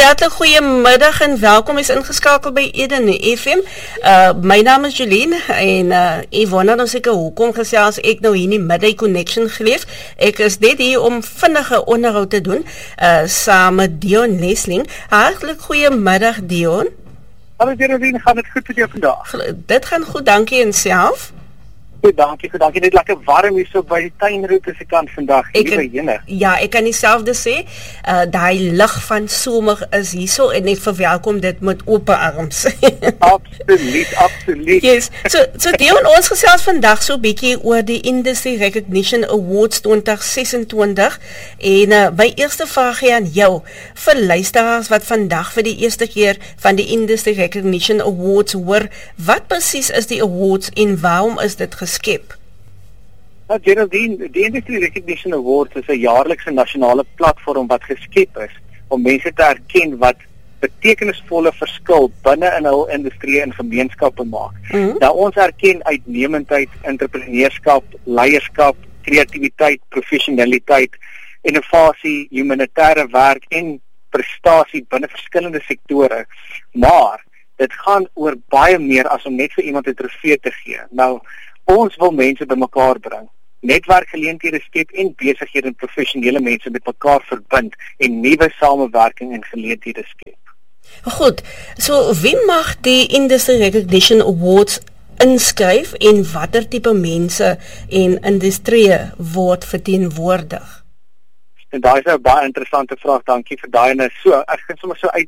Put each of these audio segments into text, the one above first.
Hartlik goeiemiddag en welkom is ingeskakel by Eden FM. My naam is Jolene en ek wonder nou seker hoekom gesels ek nou hier in die Midday Connection geleef. Ek is net hier om vinnige onderhoud te doen saam met Dion Lesling. Hartlik goeiemiddag Dion. Hallo Geraldine, gaan dit goed met jou vandag? Dit gaan goed, dankie en self. Goed, dankie. Net lekker warm hier so by die tuinroete se kant vandag. Ja, ek kan dieselfde sê. Daai lig van somer is hierso en ek verwelkom dit met oop arms. Absoluut. Yes. So Dion, ons gesels vandag so 'n bietjie oor die Industry Recognition Awards 2026 en my eerste vraag aan jou vir luisteraars wat vandag vir die eerste keer van die Industry Recognition Awards hoor, wat presies is die awards en waarom is dit skep? Geraldine, die Industry Recognition Awards is 'n jaarlikse nasionale platform wat geskep is om mense te erken wat betekenisvolle verskil binne in hul industrie en gemeenskappe maak. Nou ons erken uitnemendheid, entrepreneurskap, leierskap, kreatiwiteit, professionaliteit, innovasie, humanitêre werk en prestasie binne verskillende sektore. Maar dit gaan oor baie meer as om net vir iemand 'n trofee te gee. Nou ons wil mense bymekaar bring, netwerkgeleenthede skep en besighede en professionele mense met mekaar verbind en nuwe samewerking en geleenthede skep. Goed, so wie mag die Industry Recognition Awards inskryf en watter tipe mense en industrieë word verteenwoordig? En daai is 'n baie interessante vraag, dankie vir daai en so, ek gaan sommer so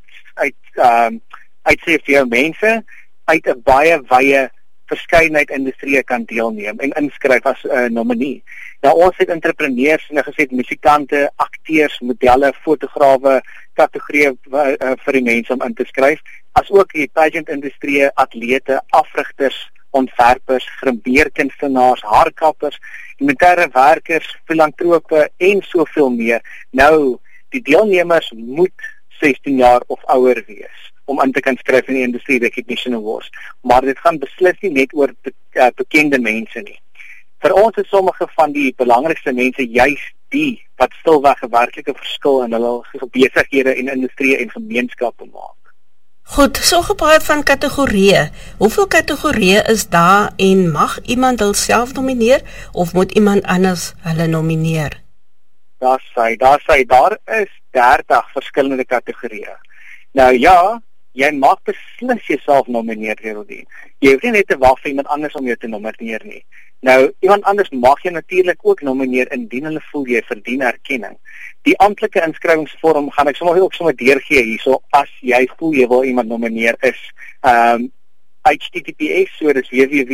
uitsê vir jou mense uit 'n baie wye verskeidenheid industrieë kan deelneem en inskryf as 'n nominee. Nou ons het entrepreneurs, en gesê musikante, akteurs, modelle, fotograwe, kategorieë vir die mense om in te skryf, as ook die pageant industrieë, atlete, afrigters, ontwerpers, grimbeerkunstenaars, haarkappers, humanitêre werkers, filantrope en soveel meer. Nou, die deelnemers moet 16 jaar of ouer wees om in te kan skryf in die Industry Recognition Awards. Maar dit gaan beslis nie net oor bekende mense nie. Vir ons is sommige van die belangrikste mense juis die wat stilweg 'n werklike verskil in hulle besighede en industrieë en gemeenskappe maak. Goed, so gepraat van kategorieë. Hoeveel kategorieë is daar en mag iemand hulself nomineer of moet iemand anders hulle nomineer? Daar is 30 verskillende kategorieë. Nou ja, jy mag beslis jouself nomineer, Geraldine. Jy hoef nie net te wag vir iemand anders om jou te nomineer nie. Nou, iemand anders mag jy natuurlik ook nomineer indien hulle voel jy verdien erkenning. Die amptelike inskrywingsvorm gaan ek sommer deurgee hierso as jy voel jy wil iemand nomineer is https, so dis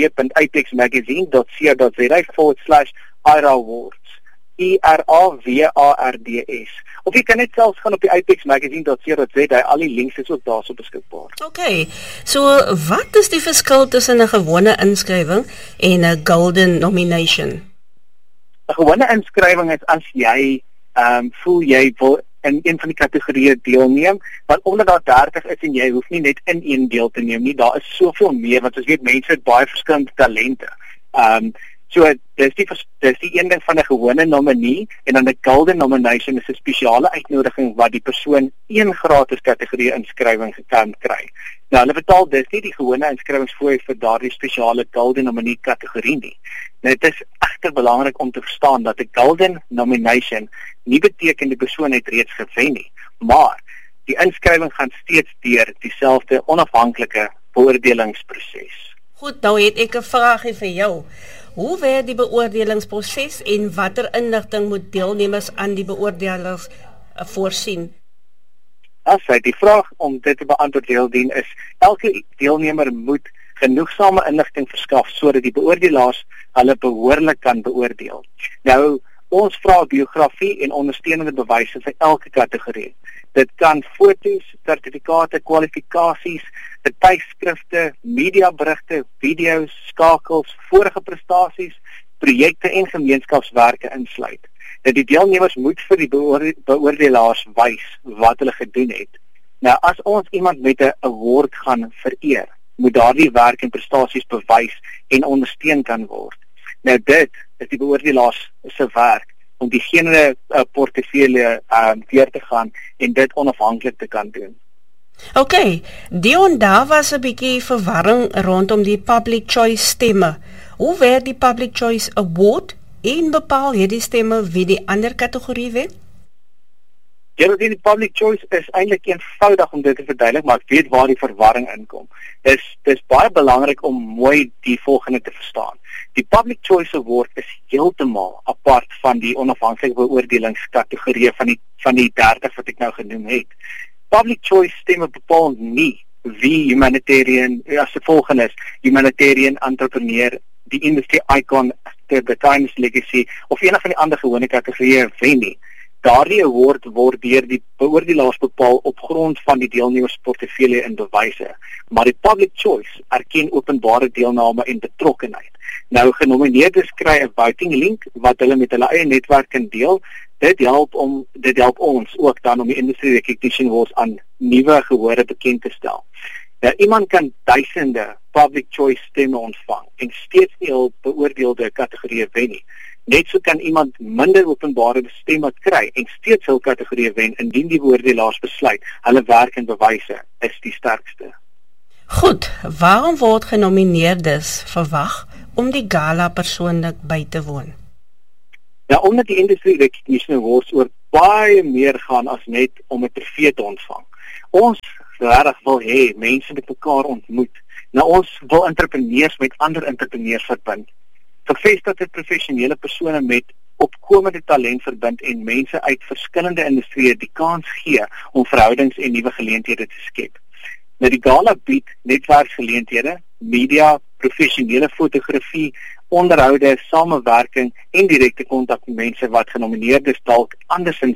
www.apexmagazine.co.za/irawards. IRAWARDS. Of jy kan net selfs gaan op die apexmagazine.co.za, al die links is ook daarso beskikbaar. Okay, so wat is die verskil tussen 'n gewone inskrywing en 'n golden nomination? 'n Gewone inskrywing is as jy voel jy wil in een van die kategorieë deelneem, want omdat daar 30 is en jy hoef nie net in een deel te neem nie, daar is soveel meer, want ons weet mense het baie verskillende talente. So dis die een ding van 'n gewone nominee en dan 'n golden nomination is 'n spesiale uitnodiging wat die persoon een gratis kategorie inskrywing kan kry. Nou hulle betaal dis nie die gewone inskrywingsfooi vir daardie spesiale golden nominee kategorie nie. Nou dit is egter belangrik om te verstaan dat 'n golden nomination nie beteken die persoon het reeds gewen nie, maar die inskrywing gaan steeds deur dieselfde onafhanklike beoordelingsproses. Goed, nou het ek 'n vraagie vir jou. Hoe werk die beoordelingsproses en watter inligting moet deelnemers aan die beoordelers voorsien? Die vraag om dit te beantwoord Geraldine is, elke deelnemer moet genoegsame inligting verskaf sodat die beoordelaars hulle behoorlik kan beoordeel. Nou, ons vra biografie en ondersteunende bewyse vir elke kategorie. Dit kan foto's, sertifikate, kwalifikasies, tydskrifte, mediaberigte, video's, skakels, vorige prestasies, projekte en gemeenskapswerke insluit. Dat die deelnemers moet vir die beoordelaars wys wat hulle gedoen het. Nou as ons iemand met 'n award gaan vereer, moet daardie werk en prestasies bewys en ondersteun kan word. Nou dit is die beoordelaars se werk om diegene portefeulje weer te gaan en dit onafhanklik te kan doen. Okay, Dion, daar was 'n bietjie verwarring rondom die Public Choice stemme. Hoe werd die Public Choice Award en bepaal hierdie stemme wie die ander kategorie wen? Ja, die Public Choice is eintlik eenvoudig om dit te verduidelik, maar ek weet waar die verwarring inkom. Dis baie belangrik om mooi die volgende te verstaan. Die Public Choice Award is heeltemal apart van die onafhanklike beoordelingskategorieë van die 30 wat ek nou genoem het. Public Choice stemme bepaal nie wie humanitarian, as die volgende is, humanitarian entrepreneur, die industry icon, the Times Legacy, of enige van die ander gewone kategorieë wen nie. Daardie award word deur die beoordelaars bepaal op grond van die deelnemers portefeulje en bewyse, maar die Public Choice erken openbare deelname en betrokkenheid. Nou genomineerdes kry 'n voting link wat hulle met hulle eie netwerk kan deel. Dit help ons ook dan om die industry recognition awards aan nuwe gehore bekend te stel. Nou, iemand kan duisende Public Choice stemme ontvang en steeds nie hul beoordeelde kategorieë wen nie. Net so kan iemand minder openbare stemme kry en steeds hul kategorieë wen indien die beoordelaars besluit hulle werk en bewyse is die sterkste. Goed, waarom word genomineerdes verwag om die gala persoonlik by te woon? Ja, omdat die Industry Recognition Awards oor baie meer gaan as net om 'n trofee te ontvang. Ons regtig wil hê mense met mekaar ontmoet. Nou ons wil entrepreneurs met ander entrepreneurs verbind. Gevestigde professionele persone met opkomende talent verbind en mense uit verskillende industrieë die kans gee om verhoudings en nuwe geleenthede te skep. Nou die gala bied netwerksgeleenthede, media, professionele fotografie, onderhoude, samewerking en direkte kontak met mense wat genomineerdes dalk andersins